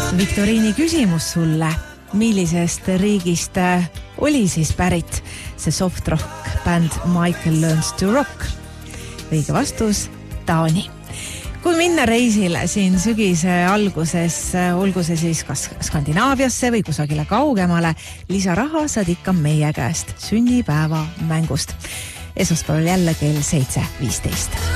Viktoriini küsimus sulle, millisest riigist oli siis pärit see soft rock bänd Michael Learns to Rock? Õige vastus, Taani. Kui minna reisile siin sügise alguses, olgu see siis kas Skandinaaviasse või kusagile kaugemale, lisaraha saad ikka meie käest sünnipäeva mängust. Esmaspäeval jälle kell 7:15.